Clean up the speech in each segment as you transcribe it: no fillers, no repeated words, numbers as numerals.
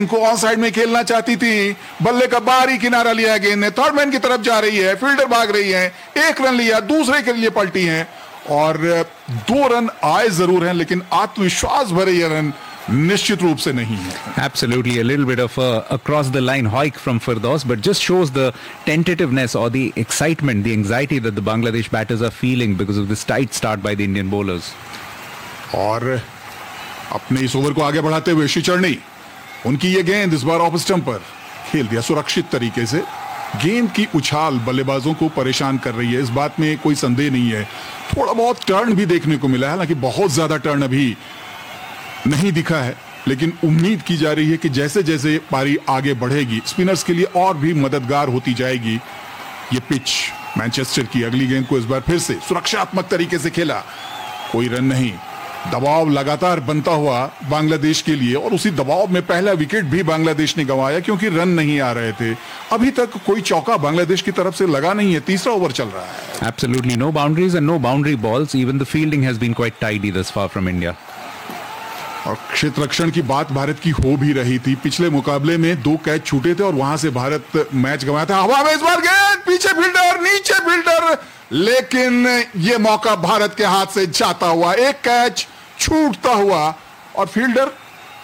को on side में खेलना चाहती थी, बल्ले का बाहरी किनारा लिया, गेंद ने थर्ड मैन की तरफ जा रही है, फील्डर भाग रही है, एक रन लिया, दूसरे के लिए पलटी है और 2 रन आए जरूर हैं, लेकिन आत्मविश्वास भरे ये रन निश्चित रूप से नहीं है. Absolutely, a little bit of a across the line hoik from Firdaus, but just shows the tentativeness or the excitement, the anxiety that the Bangladesh batters are feeling because of this tight start by the Indian bowlers. और अपने इस over को आगे बढ़ाते हुए श्रीचरणी, उनकी ये गेंद इस बार ऑफ स्टंप पर खेल दिया सुरक्षित तरीके से. गेंद की उछाल बल्लेबाजों को परेशान कर रही है, इस बात में कोई संदेह नहीं है. थोड़ा बहुत टर्न भी देखने को मिला है, हालांकि बहुत ज्यादा टर्न अभी नहीं दिखा है, लेकिन उम्मीद की जा रही है कि जैसे जैसे पारी आगे बढ़ेगी स्पिनर्स के लिए और भी मददगार होती जाएगी. ये पिच मैनचेस्टर की. अगली गेंद को इस बार फिर से सुरक्षात्मक तरीके से खेला, कोई रन नहीं. दबाव लगातार बनता हुआ बांग्लादेश के लिए, और उसी दबाव में पहला विकेट भी बांग्लादेश ने गंवाया क्योंकि रन नहीं आ रहे थे. अभी तक कोई चौका बांग्लादेश की तरफ से लगा नहीं है. तीसरा ओवर चल रहा है. Absolutely no boundaries and no boundary balls. Even the fielding has been quite tidy thus far from India. और क्षेत्र रक्षण की बात भारत की हो भी रही थी. पिछले मुकाबले में 2 कैच छूटे थे और वहां से भारत मैच गंवाया था. हवा में इस बार गेंद, पीछे फील्डर, नीचे फील्डर, लेकिन ये मौका भारत के हाथ से जाता हुआ, एक कैच छूटता हुआ, और फील्डर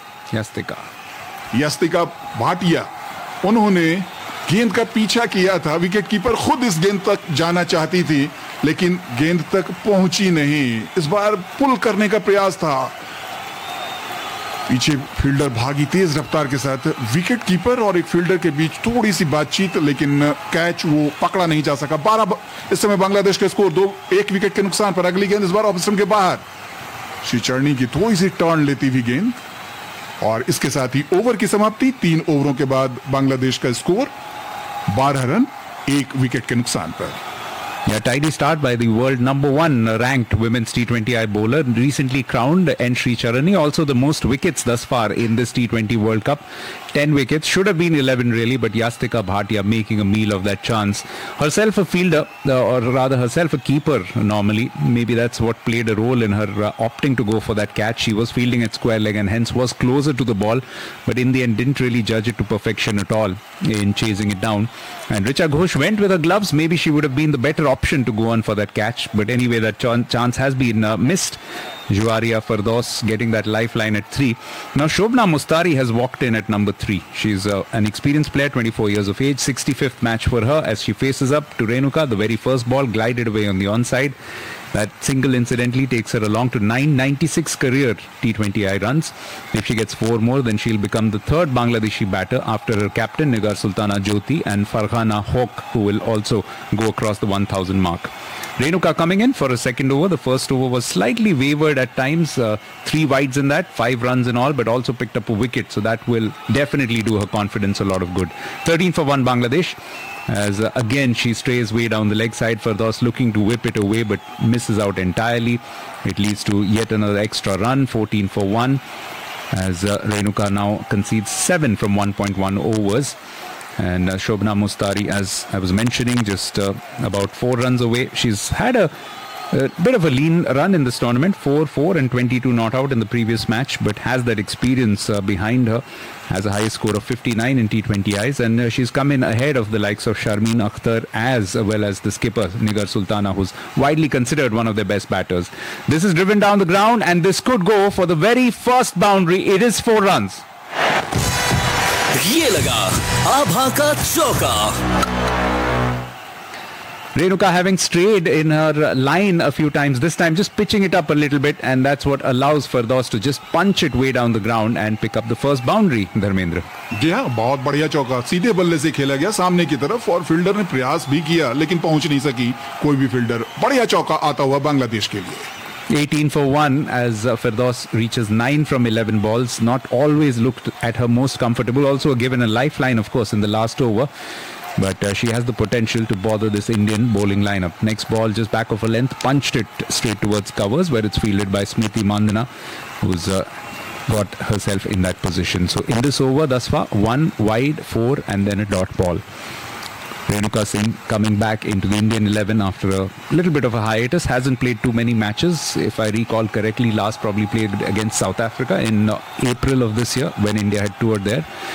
यस्तिका भाटिया, उन्होंने गेंद का पीछा किया था. विकेट कीपर खुद इस गेंद तक जाना चाहती थी, लेकिन गेंद तक पहुंची नहीं. इस बार पुल करने का प्रयास था, पीछे फील्डर भागी तेज रफ्तार के साथ. विकेट कीपर और एक फील्डर के बीच थोड़ी सी बातचीत, लेकिन कैच वो पकड़ा नहीं जा सका. 12 इस समय बांग्लादेश के स्कोर 1 विकेट के नुकसान पर. अगली गेंद इस बार ऑफ स्टंप के बाहर. श्रीचरणी की थोड़ी सी टर्न लेती हुई गेंद, और इसके साथ ही ओवर की समाप्ति. 3 ओवरों के बाद बांग्लादेश का स्कोर 12 रन 1 विकेट के नुकसान पर. Yeah, tidy start by the world number 1 ranked women's T20I bowler, recently crowned N. Sreecharani, also the most wickets thus far in this T20 World Cup. 10 wickets, should have been 11 really, but Yastika Bhatia making a meal of that chance. Herself a fielder, or rather herself a keeper normally. Maybe that's what played a role in her opting to go for that catch. She was fielding at square leg and hence was closer to the ball, but in the end didn't really judge it to perfection at all in chasing it down. And Richa Ghosh went with her gloves. Maybe she would have been the better option to go on for that catch, but anyway that chance has been missed. Juwaria Firdaus getting that lifeline at 3. Now Shobna Mustari has walked in at number 3. She's an experienced player, 24 years of age. 65th match for her as she faces up to Renuka. The very first ball glided away on the onside. That single incidentally takes her along to 996 career T20I runs. If she gets 4 more, then she'll become the 3rd Bangladeshi batter after her captain Nigar Sultana Jyoti and Farhana Hawk, who will also go across the 1000 mark. Renuka coming in for a second over. The first over was slightly wavered at times. 3 wides in that, 5 runs in all, but also picked up a wicket. So that will definitely do her confidence a lot of good. 13 for 1 Bangladesh. As again she strays way down the leg side. Firdaus looking to whip it away but misses out entirely. It leads to yet another extra run. 14 for 1. As Renuka now concedes 7 from 1.1 overs. And Shobna Mustari, as I was mentioning, just about 4 runs away. She's had a bit of a lean run in this tournament, 4-4 and 22 not out in the previous match, but has that experience behind her, has a high score of 59 in T20Is, and she's come in ahead of the likes of Sharmeen Akhtar as well as the skipper Nigar Sultana, who's widely considered one of their best batters. This is driven down the ground and this could go for the very first boundary. It is 4 runs. ये लगा आभा का चौका. Renuka having strayed in her line a few times, this time just pitching it up a little bit, and that's what allows Firdaus to just punch it way down the ground and pick up the first boundary. Dharmendra. जी हाँ, बहुत बढ़िया चौका. सीधे बल्ले से खेला गया सामने की तरफ और फील्डर ने प्रयास भी किया लेकिन पहुंच नहीं सकी कोई भी फील्डर. बढ़िया चौका आता हुआ बांग्लादेश के लिए. 18 for 1 as Firdaus reaches 9 from 11 balls. Not always looked at her most comfortable. Also given a lifeline, of course, in the last over. But she has the potential to bother this Indian bowling lineup. Next ball just back of a length, punched it straight towards covers where it's fielded by Smriti Mandana, who's got herself in that position. So in this over thus far, 1 wide, 4 and then a dot ball. Renuka Singh coming back into the Indian 11 after a little bit of a hiatus. Hasn't played too many matches. If I recall correctly, last probably played against South Africa in April of this year when India had toured there.